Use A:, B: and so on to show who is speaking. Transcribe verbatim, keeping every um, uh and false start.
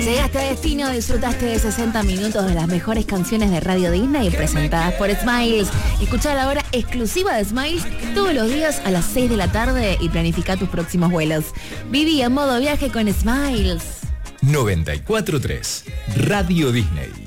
A: Llegaste a destino, disfrutaste de sesenta minutos de las mejores canciones de Radio Disney presentadas por Smiles. Escuchá la hora exclusiva de Smiles todos los días a las seis de la tarde y planifica tus próximos vuelos. Viví en modo viaje con Smiles.
B: noventa y cuatro punto tres Radio Disney.